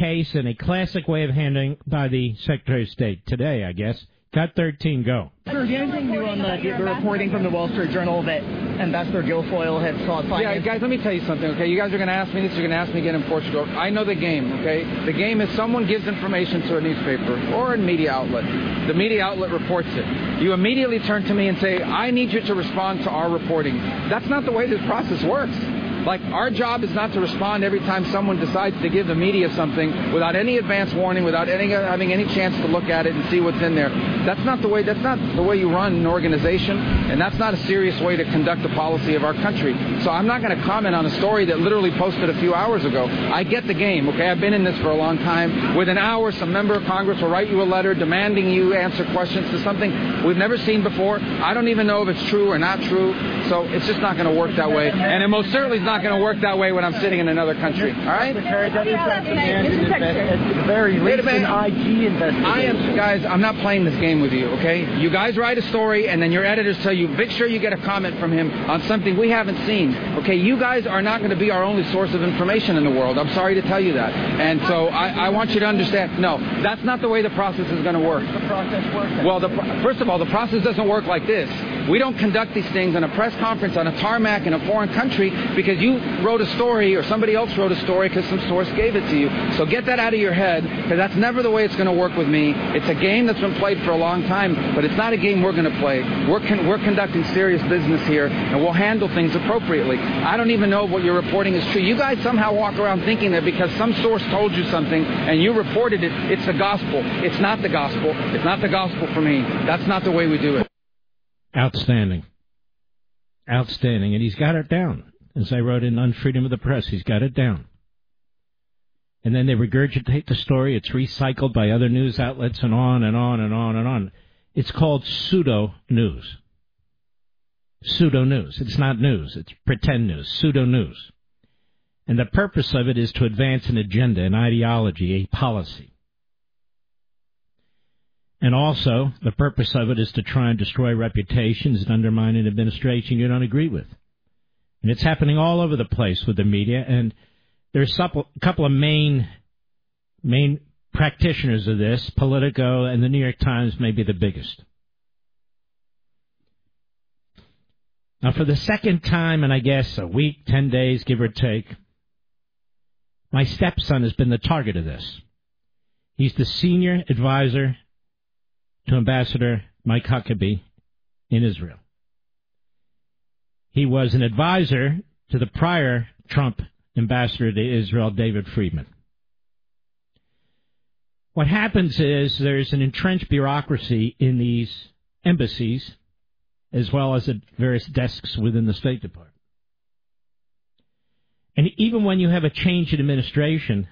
case in a classic way of handling by the Secretary of State today, I guess. Got 13, go. Sir, is there anything new on the reporting from the Wall Street Journal that Ambassador Guilfoyle had sought finance? Yeah, guys, let me tell you something, okay? You guys are going to ask me this, you're going to ask me again in Portugal. I know the game, okay? The game is someone gives information to a newspaper or a media outlet. The media outlet reports it. You immediately turn to me and say, I need you to respond to our reporting. That's not the way this process works. Like, our job is not to respond every time someone decides to give the media something without any advance warning, without having any chance to look at it and see what's in there. That's not the way you run an organization, and that's not a serious way to conduct the policy of our country. So I'm not going to comment on a story that literally posted a few hours ago. I get the game, okay? I've been in this for a long time. Within hours, some member of Congress will write you a letter demanding you answer questions to something we've never seen before. I don't even know if it's true or not true, so it's just not going to work that way. And it most certainly is not going to work that way when I'm sitting in another country. All right? Very recent IG investigation. Guys, I'm not playing this game with you, okay? You guys write a story, and then your editors tell you, make sure you get a comment from him on something we haven't seen. Okay, you guys are not going to be our only source of information in the world. I'm sorry to tell you that. And so I want you to understand, no, that's not the way the process is going to work. The process works. Well, first of all, the process doesn't work like this. We don't conduct these things in a press conference on a tarmac in a foreign country because you wrote a story or somebody else wrote a story because some source gave it to you. So get that out of your head, because that's never the way it's going to work with me. It's a game that's been played for a long time, but it's not a game we're going to play. We're conducting serious business here, and we'll handle things appropriately. I don't even know if what you're reporting is true. You guys somehow walk around thinking that because some source told you something and you reported it, it's the gospel. It's not the gospel. It's not the gospel for me. That's not the way we do it. Outstanding. Outstanding. And he's got it down. As I wrote in Unfreedom of the Press, he's got it down. And then they regurgitate the story. It's recycled by other news outlets and on and on and on and on. It's called pseudo-news. Pseudo-news. It's not news. It's pretend news. Pseudo-news. And the purpose of it is to advance an agenda, an ideology, a policy. And also, the purpose of it is to try and destroy reputations and undermine an administration you don't agree with. And it's happening all over the place with the media, and there's a couple of main practitioners of this. Politico and the New York Times may be the biggest. Now, for the second time in, I guess, a week, 10 days, give or take, my stepson has been the target of this. He's the senior advisor to Ambassador Mike Huckabee in Israel. He was an advisor to the prior Trump ambassador to Israel, David Friedman. What happens is there's an entrenched bureaucracy in these embassies, as well as at various desks within the State Department. And even when you have a change in administration,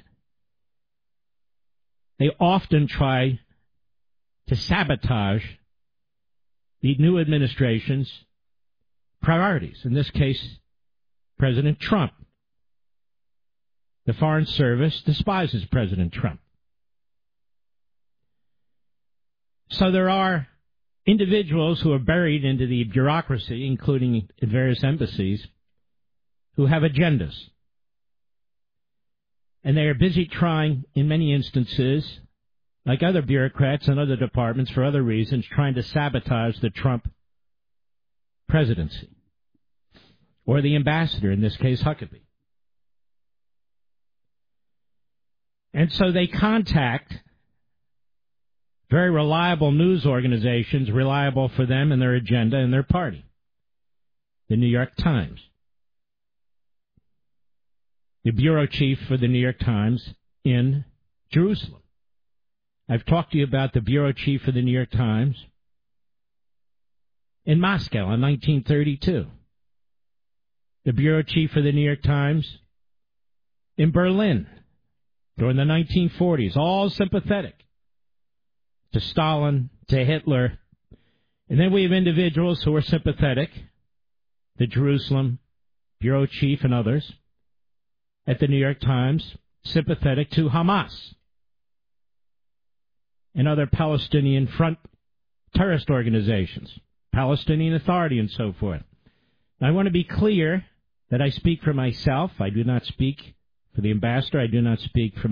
they often try to sabotage the new administration's priorities. In this case, President Trump. The Foreign Service despises President Trump. So there are individuals who are buried into the bureaucracy, including at various embassies, who have agendas. And they are busy trying, in many instances, like other bureaucrats and other departments for other reasons, trying to sabotage the Trump presidency. Or the ambassador, in this case, Huckabee. And so they contact very reliable news organizations, reliable for them and their agenda and their party. The New York Times. The bureau chief for the New York Times in Jerusalem. I've talked to you about the bureau chief for the New York Times in Moscow in 1932. The bureau chief for the New York Times in Berlin during the 1940s, all sympathetic to Stalin, to Hitler. And then we have individuals who are sympathetic, the Jerusalem bureau chief and others at the New York Times, sympathetic to Hamas and other Palestinian front terrorist organizations, Palestinian Authority and so forth. Now, I want to be clear that I speak for myself. I do not speak for the ambassador. I do not speak for